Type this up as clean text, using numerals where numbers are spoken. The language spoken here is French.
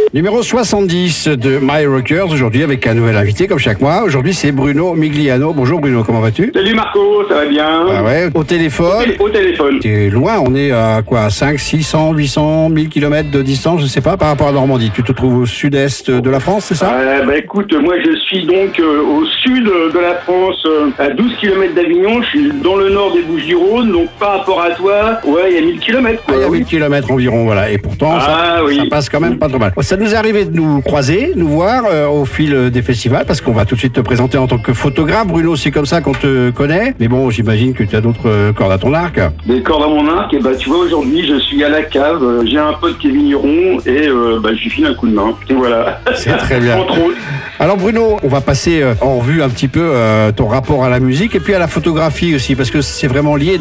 Numéro 70 de My Rockers, aujourd'hui avec un nouvel invité comme chaque mois. Aujourd'hui c'est Bruno Migliano. Bonjour Bruno, comment vas-tu? Salut Marco, ça va bien? Ah ouais, au téléphone. Au téléphone. T'es loin, on est à quoi, 5, 600, 800, 1000 km de distance, je sais pas, par rapport à Normandie. Tu te trouves au sud-est de la France, c'est ça? Écoute, moi je suis donc au sud de la France, à 12 km d'Avignon. Je suis dans le nord des Bouches-du-Rhône, donc par rapport à toi, ouais, il y a 1000 km. Il y a 1000 km environ, voilà. Et pourtant, ça passe quand même pas trop mal. Ça nous est arrivé de nous croiser, nous voir au fil des festivals, parce qu'on va tout de suite te présenter en tant que photographe. Bruno, c'est comme ça qu'on te connaît. Mais bon, j'imagine que tu as d'autres cordes à ton arc. Des cordes à mon arc, et tu vois, aujourd'hui, je suis à la cave. J'ai un pote qui est vigneron, et je lui file un coup de main. Et voilà. C'est très bien. Entre autres. Alors Bruno, on va passer en revue un petit peu ton rapport à la musique et puis à la photographie aussi, parce que c'est vraiment lié.